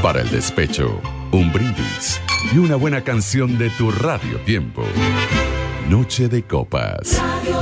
Para el despecho, un brindis y una buena canción de tu Radio Tiempo. Noche de Copas.